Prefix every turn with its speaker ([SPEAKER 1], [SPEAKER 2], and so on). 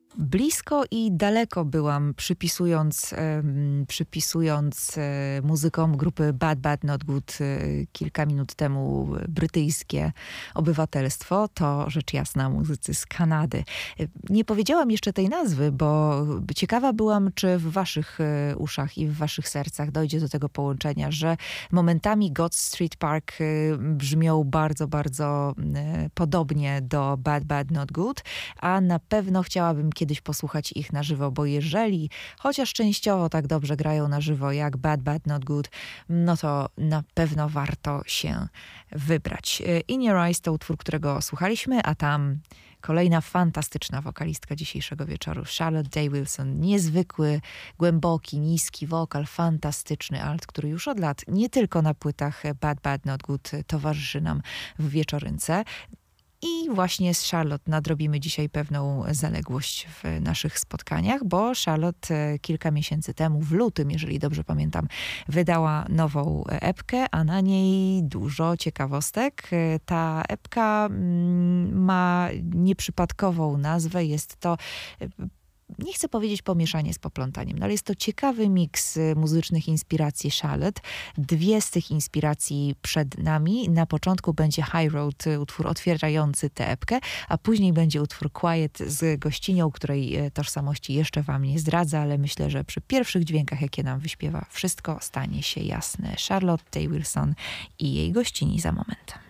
[SPEAKER 1] Blisko i daleko byłam, przypisując muzykom grupy Bad Bad Not Good kilka minut temu brytyjskie obywatelstwo. To rzecz jasna muzycy z Kanady. Nie powiedziałam jeszcze tej nazwy, bo ciekawa byłam, czy w waszych uszach i w waszych sercach dojdzie do tego połączenia, że momentami God Street Park brzmią bardzo, bardzo podobnie do Bad Bad Not Good, a na pewno chciałabym kiedyś posłuchać ich na żywo, bo jeżeli chociaż częściowo tak dobrze grają na żywo jak Bad Bad Not Good, no to na pewno warto się wybrać. In Your Eyes to utwór, którego słuchaliśmy, a tam kolejna fantastyczna wokalistka dzisiejszego wieczoru, Charlotte Day Wilson. Niezwykły, głęboki, niski wokal, fantastyczny alt, który już od lat nie tylko na płytach Bad Bad Not Good towarzyszy nam w wieczorynce. I właśnie z Charlotte nadrobimy dzisiaj pewną zaległość w naszych spotkaniach, bo Charlotte kilka miesięcy temu, w lutym, jeżeli dobrze pamiętam, wydała nową epkę, a na niej dużo ciekawostek. Ta epka ma nieprzypadkową nazwę. Jest to, nie chcę powiedzieć pomieszanie z poplątaniem, no ale jest to ciekawy miks muzycznych inspiracji Charlotte. Dwie z tych inspiracji przed nami. Na początku będzie High Road, utwór otwierający tę epkę, a później będzie utwór Quiet z gościnią, której tożsamości jeszcze wam nie zdradzę, ale myślę, że przy pierwszych dźwiękach, jakie nam wyśpiewa, wszystko stanie się jasne. Charlotte Day Wilson i jej gościni za moment.